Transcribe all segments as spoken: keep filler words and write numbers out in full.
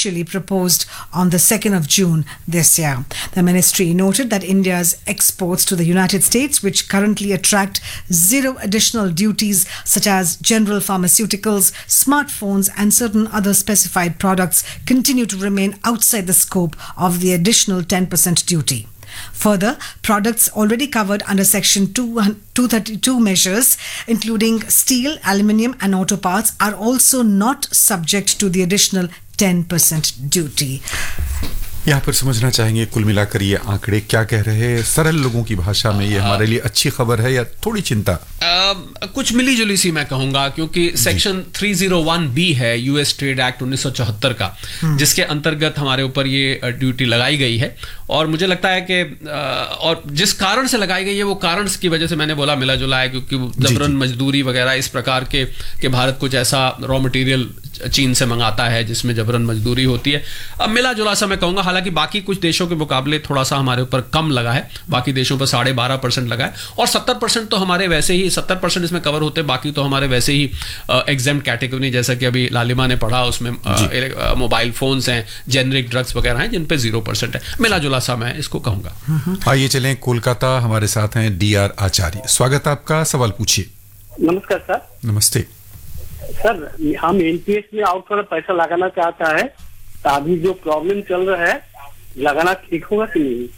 initially proposed on the second of June this year. The ministry noted that India's exports to the United States, which currently attract zero additional duties such as general pharmaceuticals, smartphones and certain other specified products, continue to remain outside the scope of the additional ten percent duty. Further, products already covered under Section two thirty-two measures, including steel, aluminium and auto parts, are also not subject to the additional ten percent duty. यहाँ पर समझना चाहेंगे कुल मिलाकर ये आंकड़े क्या कह रहे हैं सरल लोगों की भाषा में, ये हमारे लिए अच्छी खबर है या थोड़ी चिंता? आ, कुछ मिली जुली सी मैं कहूंगा, क्योंकि सेक्शन तीन सौ एक बी है यूएस ट्रेड एक्ट उन्नीस सौ चौहत्तर का, जिसके अंतर्गत हमारे ऊपर ये ड्यूटी लगाई गई है। और मुझे लगता है कि और जिस कारण से लगाई गई है वो कारण की वजह से मैंने बोला मिला जुला है, क्योंकि जबरन मजदूरी वगैरह इस प्रकार के कि भारत कुछ ऐसा रॉ मटेरियल चीन से मंगाता है जिसमें जबरन मजदूरी होती है। अब मिला जुला सा मैं कहूंगा, हालांकि बाकी कुछ देशों के मुकाबले थोड़ा सा हमारे ऊपर कम लगा है, बाकी देशों पर साढ़े बारह परसेंट लगा है और सत्तर परसेंट तो हमारे वैसे ही सत्तर परसेंट इसमें कवर होते हैं, बाकी तो हमारे वैसे ही एग्जाम कैटेगरी, जैसा कि अभी लालिमा ने पढ़ा उसमें मोबाइल फोन्स हैं, जेनरिक ड्रग्स वगैरह हैं जिन पे जीरो परसेंट है। मिला जुला सा मैं इसको कहूंगा। आइए चलें कोलकाता, हमारे साथ हैं डी आर आचार्य। स्वागत आपका, सवाल पूछिए। नमस्कार सर। नमस्ते सर, हम एनपीएस में और थोड़ा पैसा लगाना चाहता है, तो अभी जो प्रॉब्लम चल रहा है लगाना ठीक होगा कि नहीं?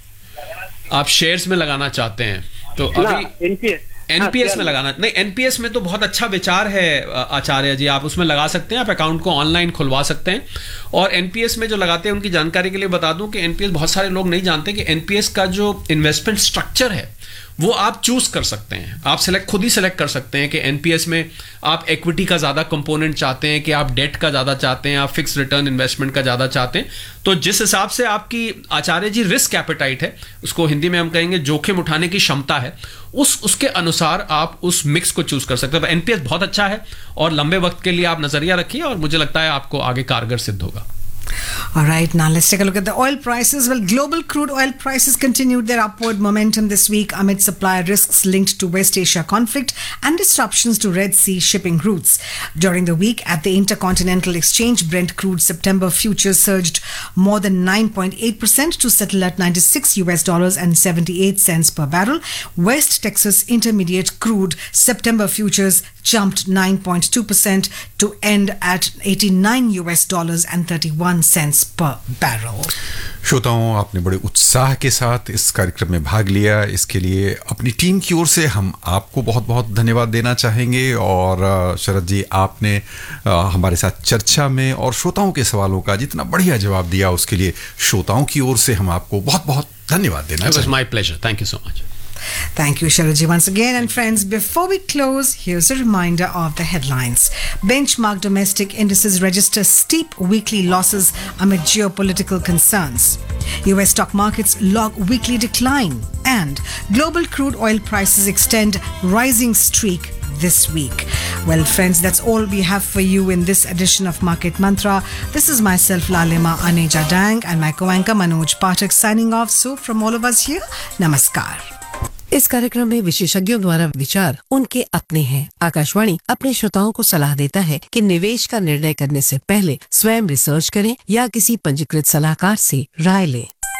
आप शेयर्स में लगाना चाहते हैं तो अभी एनपीएस एनपीएस में लगाना नहीं, एनपीएस में तो बहुत अच्छा विचार है आचार्य जी, आप उसमें लगा सकते हैं, आप अकाउंट को ऑनलाइन खुलवा सकते हैं। और एनपीएस में जो लगाते हैं उनकी जानकारी के लिए बता दूं कि एनपीएस बहुत सारे लोग नहीं जानते कि एनपीएस का जो इन्वेस्टमेंट स्ट्रक्चर है वो आप चूज कर सकते हैं, आप सिलेक्ट खुद ही सिलेक्ट कर सकते हैं कि एनपीएस में आप इक्विटी का ज़्यादा कंपोनेंट चाहते हैं कि आप डेट का ज़्यादा चाहते हैं, आप फिक्स रिटर्न इन्वेस्टमेंट का ज़्यादा चाहते हैं। तो जिस हिसाब से आपकी आचार्य जी रिस्क एपेटाइट है, उसको हिंदी में हम कहेंगे जोखिम उठाने की क्षमता है, उस उसके अनुसार आप उस मिक्स को चूज कर सकते हैं। एनपीएस बहुत अच्छा है और लंबे वक्त के लिए आप नजरिया रखिए और मुझे लगता है आपको आगे कारगर सिद्ध होगा। All right, now let's take a look at the oil prices. Well, global crude oil prices continued their upward momentum this week amid supply risks linked to West Asia conflict and disruptions to Red Sea shipping routes. During the week at the Intercontinental Exchange, Brent crude September futures surged more than nine point eight percent to settle at ninety-six U S dollars and seventy-eight cents per barrel. West Texas Intermediate crude September futures jumped nine point two percent to end at eighty-nine U S dollars and thirty-one cents per barrel. श्रोताओं, आपने बड़े उत्साह के साथ इस कार्यक्रम में भाग लिया, इसके लिए अपनी टीम की ओर से हम आपको बहुत बहुत धन्यवाद देना चाहेंगे। और शरद जी, आपने हमारे साथ चर्चा में और श्रोताओं के सवालों का जितना बढ़िया जवाब दिया, उसके लिए श्रोताओं की ओर से हम आपको बहुत बहुत धन्यवाद देना चाहेंगे। It was my pleasure. Thank you so much. Thank you, Sharaji, once again. And friends, before we close, here's a reminder of the headlines. Benchmark domestic indices register steep weekly losses amid geopolitical concerns. U S stock markets log weekly decline. And global crude oil prices extend rising streak this week. Well, friends, that's all we have for you in this edition of Market Mantra. This is myself, Lalima Aneja Dang, and my co-anchor Manoj Pathak signing off. So, from all of us here, Namaskar. इस कार्यक्रम में विशेषज्ञों द्वारा विचार उनके अपने हैं। आकाशवाणी अपने श्रोताओं को सलाह देता है कि निवेश का निर्णय करने से पहले स्वयं रिसर्च करें या किसी पंजीकृत सलाहकार से राय लें।